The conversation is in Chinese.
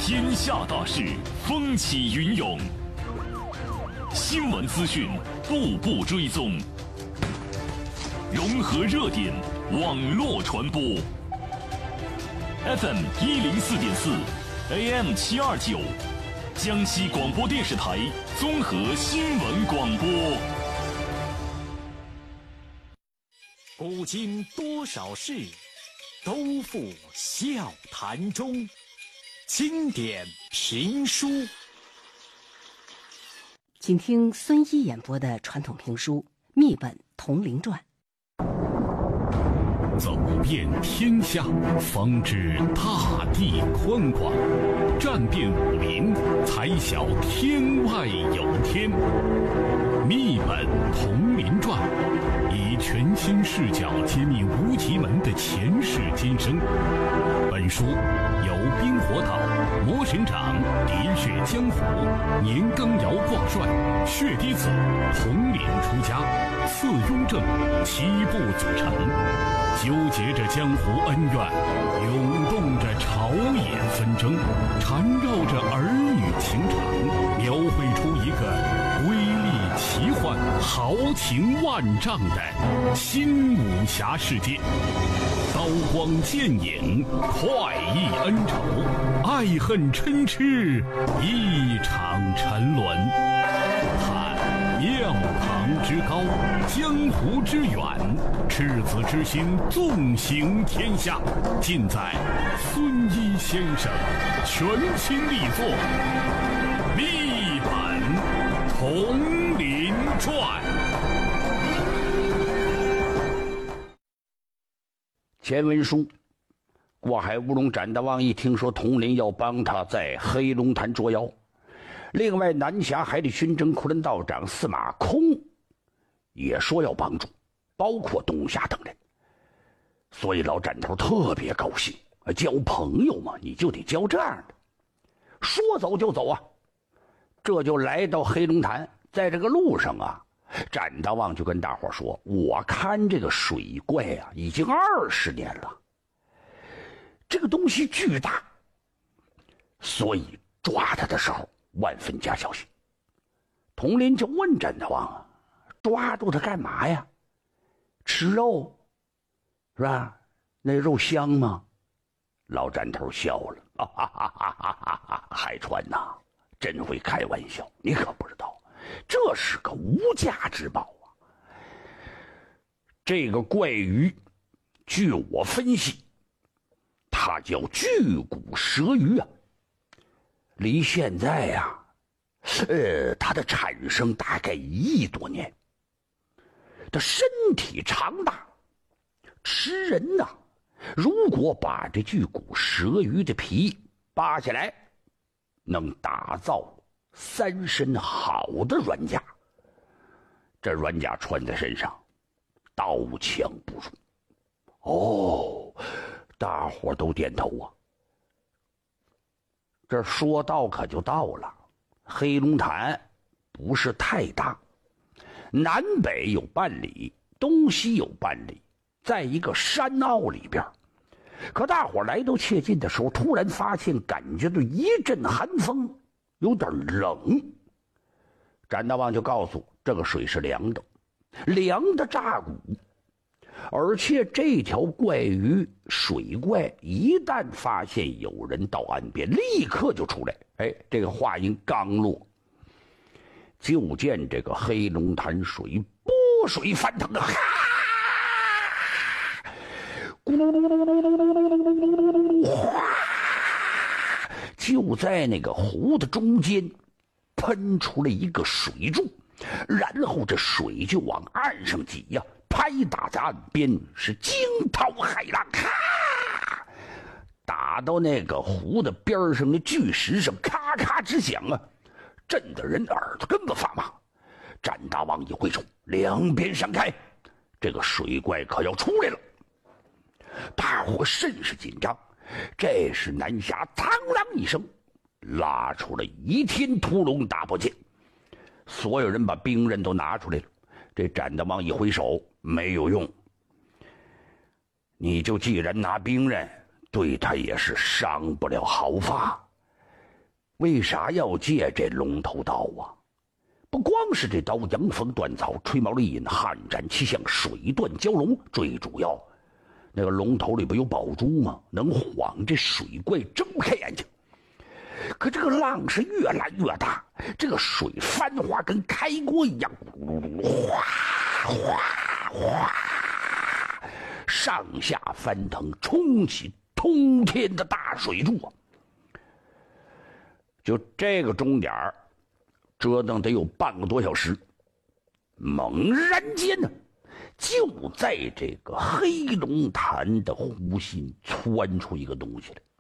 天下大事，风起云涌，新闻资讯步步追踪，融合热点，网络传播。FM 104.4 ，AM 729，江西广播电视台综合新闻广播。 古今多少事，都付笑谈中。经典评书， 请听孙一演播的传统评书《密本铜陵传》。 走遍天下，方知大地宽广；战遍武林，才晓天外有天。密本铜陵传，以全新视角揭秘无极门的前世今生。本书由冰火岛、魔神掌、喋血江湖、年羹尧挂帅、血滴子、统领出家、次雍正7部组成，纠结着江湖恩怨，涌动着朝野纷争，缠绕着儿女情长，描绘出一个威力奇幻、豪情万丈的新武侠世界。刀光剑影，快意恩仇，爱恨嗔痴，一场沉沦。看庙堂之高，江湖之远，赤子之心纵行天下，尽在孙一先生全新力作《密本铜陵传》。 前文书，过海乌龙展大王一听说统领要帮他在黑龙潭捉妖，另外南峡海里巡征库伦道长司马空也说要帮助，包括东夏等人，所以老展头特别高兴。交朋友嘛，你就得交这样的，说走就走啊。这就来到黑龙潭，在这个路上啊，展大王就跟大伙说，我看这个水怪啊已经20年了，这个东西巨大，所以抓它的时候万分加小心。统领就问展大王啊，抓住它干嘛呀？吃肉是吧？那肉香吗？老展头笑了，海川呐，真会开玩笑，你可不知道，这是个无价之宝啊！这个怪鱼，据我分析，它叫巨骨蛇鱼啊。离现在呀，它的产生大概1亿多年。它身体长大，吃人呐。如果把这巨骨蛇鱼的皮扒下来，能打造3身好的软甲，这软甲穿在身上，刀枪不入。哦，大伙都点头啊。这说到可就到了，黑龙潭不是太大，南北有半里，东西有半里，在一个山坳里边。可大伙来到切近的时候，突然发现感觉到一阵寒风，有点冷。展大王就告诉这个水是凉的，凉的炸骨。而且这条怪鱼水怪一旦发现有人到岸边，立刻就出来。这个话音刚落，就见这个黑龙潭水波水翻腾啊！就在那个湖的中间喷出了一个水柱，然后这水就往岸上挤呀，拍打在岸边，是惊涛骇浪，打到那个湖的边上的巨石上，咔咔直响啊，震得人耳朵根子发麻。展大王一挥手，两边闪开，这个水怪可要出来了。大伙甚是紧张，这时南峡苍啷一声拉出了倚天屠龙大宝剑，所有人把兵刃都拿出来了。这展大王一挥手，没有用，你就既然拿兵刃，对他也是伤不了毫发。 为啥要借这龙头刀啊？不光是这刀迎风断草，吹毛立引，悍斩气象，水断蛟龙，最主要那个龙头里不有宝珠吗？能晃这水怪睁不开眼睛。可这个浪是越来越大，这个水翻花跟开锅一样，哗哗哗，上下翻腾，冲起通天的大水柱啊！就这个钟点折腾得有半个多小时，猛然间呢，就在这个黑龙潭的湖心窜出一个东西来。